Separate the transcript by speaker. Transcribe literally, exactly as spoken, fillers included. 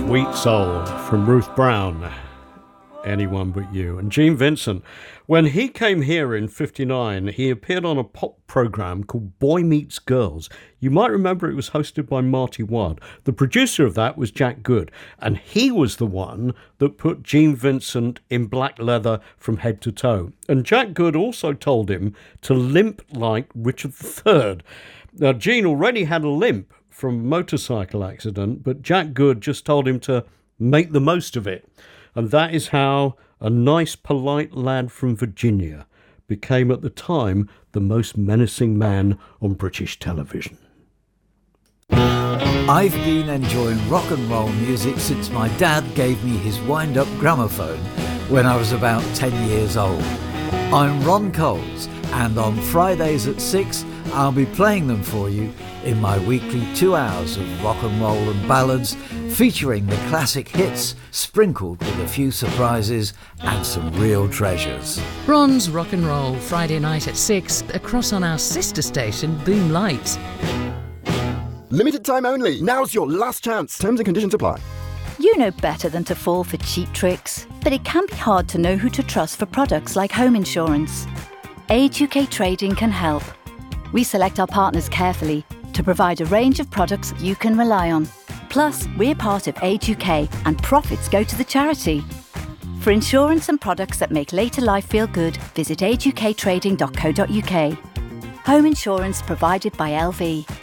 Speaker 1: Sweet Soul from Ruth Brown, Anyone But You. And Gene Vincent, when he came here in fifty-nine, he appeared on a pop program called Boy Meets Girls. You might remember it was hosted by Marty Wilde. The producer of that was Jack Good, and he was the one that put Gene Vincent in black leather from head to toe. And Jack Good also told him to limp like Richard the Third. Now, Gene already had a limp from a motorcycle accident, but Jack Good just told him to make the most of it. And that is how a nice, polite lad from Virginia became at the time the most menacing man on British television.
Speaker 2: I've been enjoying rock and roll music since my dad gave me his wind-up gramophone when I was about ten years old. I'm Ron Coles, and on Fridays at six, I'll be playing them for you in my weekly two hours of rock and roll and ballads, featuring the classic hits sprinkled with a few surprises and some real treasures.
Speaker 3: Ron's Rock and Roll, Friday night at six, across on our sister station, Boom Light.
Speaker 4: Limited time only. Now's your last chance. Terms and conditions apply.
Speaker 5: You know better than to fall for cheap tricks, but it can be hard to know who to trust for products like home insurance. Age U K Trading can help. We select our partners carefully to provide a range of products you can rely on. Plus, we're part of Age U K and profits go to the charity. For insurance and products that make later life feel good, visit age u k trading dot co dot u k. Home insurance provided by L V.